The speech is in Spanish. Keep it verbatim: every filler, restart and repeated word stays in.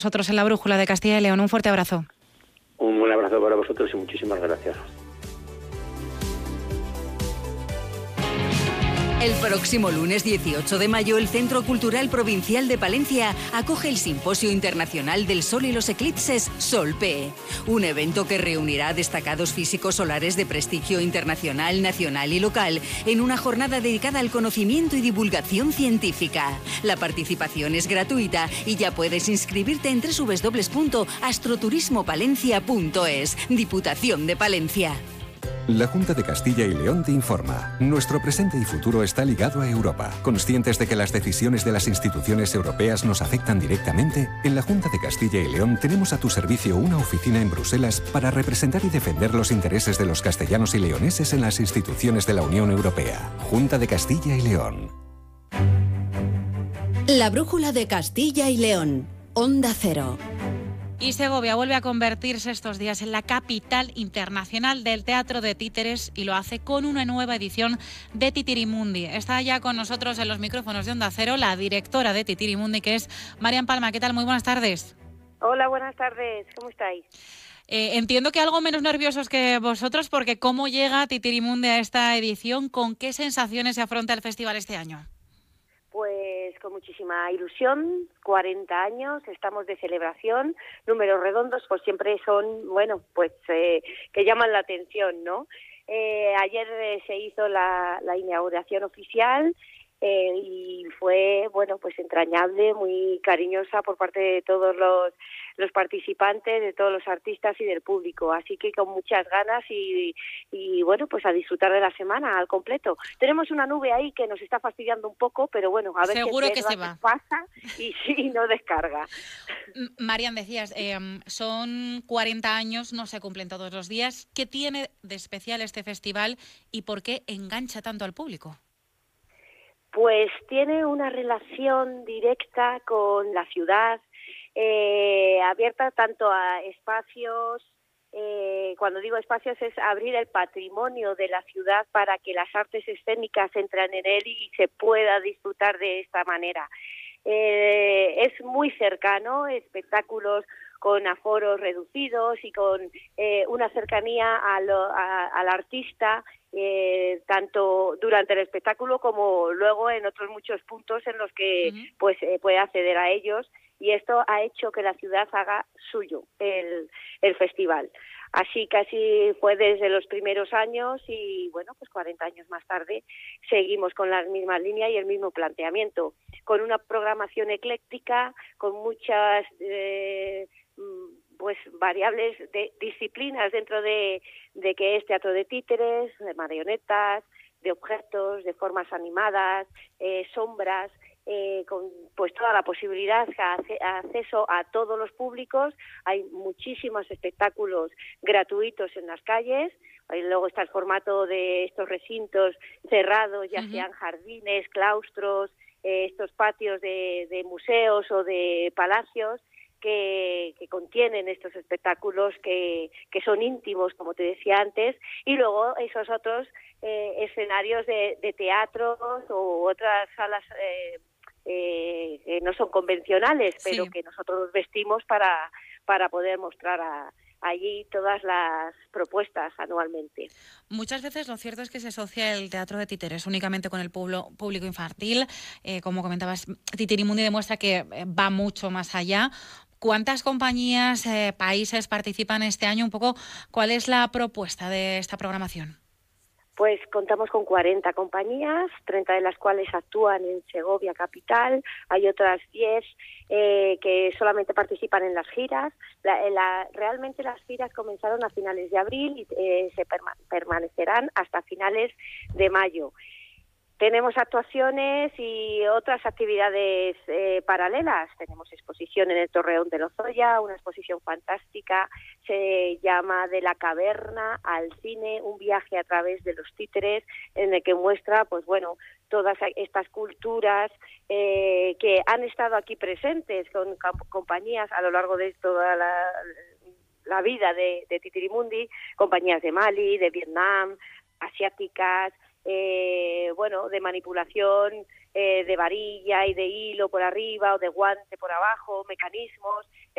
Nosotros en la Brújula de Castilla y León. Un fuerte abrazo. Un buen abrazo para vosotros y muchísimas gracias. El próximo lunes dieciocho de mayo, el Centro Cultural Provincial de Palencia acoge el Simposio Internacional del Sol y los Eclipses SOLPE, un evento que reunirá a destacados físicos solares de prestigio internacional, nacional y local en una jornada dedicada al conocimiento y divulgación científica. La participación es gratuita y ya puedes inscribirte en doble u doble u doble u punto astroturismopalencia punto es. Diputación de Palencia. La Junta de Castilla y León te informa. Nuestro presente y futuro está ligado a Europa. Conscientes de que las decisiones de las instituciones europeas nos afectan directamente, en la Junta de Castilla y León tenemos a tu servicio una oficina en Bruselas para representar y defender los intereses de los castellanos y leoneses en las instituciones de la Unión Europea. Junta de Castilla y León. La Brújula de Castilla y León. Onda Cero. Y Segovia vuelve a convertirse estos días en la capital internacional del teatro de títeres y lo hace con una nueva edición de Titirimundi. Está ya con nosotros en los micrófonos de Onda Cero la directora de Titirimundi, que es Marian Palma. ¿Qué tal? Muy buenas tardes. Hola, buenas tardes. ¿Cómo estáis? Eh, entiendo que algo menos nerviosos que vosotros, porque ¿cómo llega Titirimundi a esta edición? ¿Con qué sensaciones se afronta el festival este año? Pues con muchísima ilusión, cuarenta años, estamos de celebración, números redondos pues siempre son, bueno, pues eh, que llaman la atención, ¿no? Eh, ayer eh, se hizo la, la inauguración oficial eh, y fue, bueno, pues entrañable, muy cariñosa por parte de todos los, los participantes, de todos los artistas y del público, así que con muchas ganas y, y bueno, pues a disfrutar de la semana al completo. Tenemos una nube ahí que nos está fastidiando un poco, pero bueno, a ver Seguro qué que se va. pasa y sí, no descarga. Marian, decías, eh, son cuarenta años, no se cumplen todos los días. ¿Qué tiene de especial este festival y por qué engancha tanto al público? Pues tiene una relación directa con la ciudad, eh, abierta tanto a espacios, eh, cuando digo espacios es abrir el patrimonio de la ciudad para que las artes escénicas entren en él y se pueda disfrutar de esta manera. Eh, es muy cercano, espectáculos con aforos reducidos y con eh, una cercanía a lo, a, al artista, eh, tanto durante el espectáculo como luego en otros muchos puntos en los que uh-huh. pues eh, puede acceder a ellos, y esto ha hecho que la ciudad haga suyo el, el festival. Así casi fue desde los primeros años y bueno, pues cuarenta años más tarde seguimos con la misma línea y el mismo planteamiento, con una programación ecléctica, con muchas eh, pues variables de disciplinas dentro de, de que es teatro de títeres, de marionetas, de objetos, de formas animadas, eh, sombras, eh, con pues toda la posibilidad de acceso a todos los públicos. Hay muchísimos espectáculos gratuitos en las calles. Y luego está el formato de estos recintos cerrados, ya uh-huh. sean jardines, claustros, eh, estos patios de, de museos o de palacios, Que, que contienen estos espectáculos que, que son íntimos, como te decía antes, y luego esos otros eh, escenarios de, de teatros o otras salas eh, eh, que no son convencionales, pero sí. que nosotros vestimos para, para poder mostrar a allí todas las propuestas anualmente. Muchas veces lo cierto es que se asocia el teatro de títeres únicamente con el pueblo, público infantil. Eh, como comentabas, Titirimundi demuestra que va mucho más allá. ¿Cuántas compañías, eh, países participan este año? Un poco, ¿cuál es la propuesta de esta programación? Pues contamos con cuarenta compañías, treinta de las cuales actúan en Segovia capital. Hay otras diez eh, que solamente participan en las giras. La, la, realmente las giras comenzaron a finales de abril y eh, se perma- permanecerán hasta finales de mayo. Tenemos actuaciones y otras actividades eh, paralelas. Tenemos exposición en el Torreón de Lozoya, una exposición fantástica, se llama De la caverna al cine, un viaje a través de los títeres, en el que muestra, pues bueno, todas estas culturas eh, que han estado aquí presentes con camp- compañías a lo largo de toda la, la vida de, de Titirimundi, compañías de Mali, de Vietnam, asiáticas, Eh, bueno, de manipulación eh, de varilla y de hilo por arriba o de guante por abajo, mecanismos.